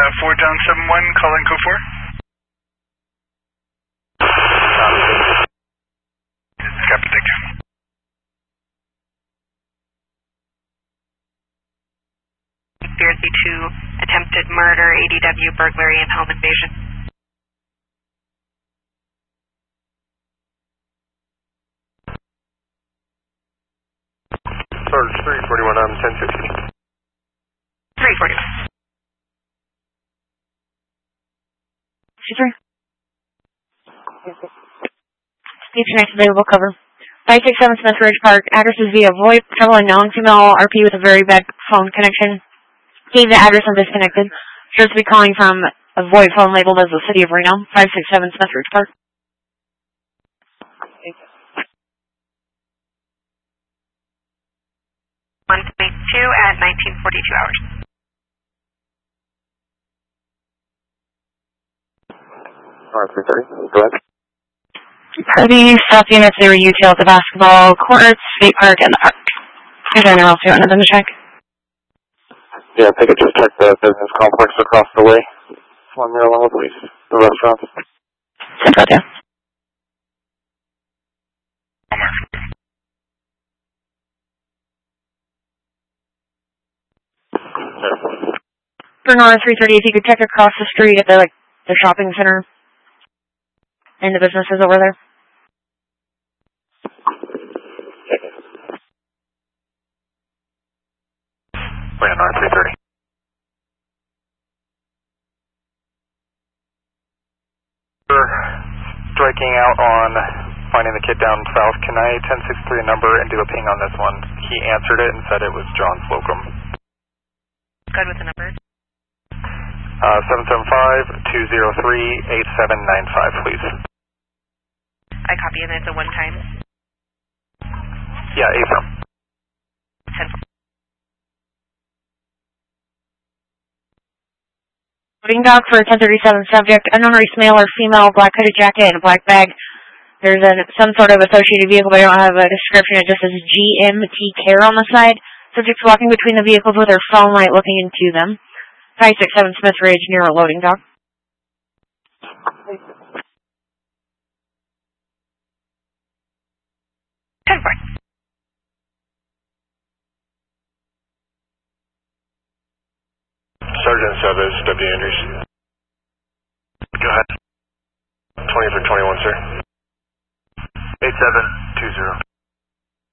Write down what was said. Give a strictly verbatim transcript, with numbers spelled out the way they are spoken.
four down seven one, call in code four. Copy, thank you. Conspiracy to attempted murder, A D W, burglary, and home invasion. Sarge three forty-one on ten sixty. three forty-one. three. Stage next available cover. five six seven Smith Ridge Park. Address is via VoIP. Trouble unknown. Female R P with a very bad phone connection. Gave the address and disconnected. Sure to be calling from a VoIP phone labeled as the City of Reno. five six seven Smith Ridge Park. one point two at nineteen forty-two hours. Alright, three thirty. Go ahead. Party, stop units, they were util at the basketball court, skate park, and the park. Is there anyone else you wanted them to check? Yeah, I think I just checked the business complex across the way. One there along with police. The restaurants. Central two. Bernard three thirty, if you could check across the street at the like the shopping center and the businesses over there. Bernard three thirty. We're striking out on finding the kid down south. Can I ten sixty-three a number and do a ping on this one? He answered it and said it was John Slocum. Good with the numbers. Uh, seven seven five, two zero three, eight seven nine five, please. I copy and it's a one time. Yeah, A from. ten. Loading dock for ten thirty-seven subject, unknown race, male or female, black hooded jacket and a black bag. There's a, some sort of associated vehicle, but I don't have a description. It just says G M T Care on the side. Subject's walking between the vehicles with her phone light looking into them. five six seven Smith Ridge near a loading dock. ten four. Sergeant Sub is W. Andrews. Go ahead. twenty for twenty-one, sir. eight seven two zero.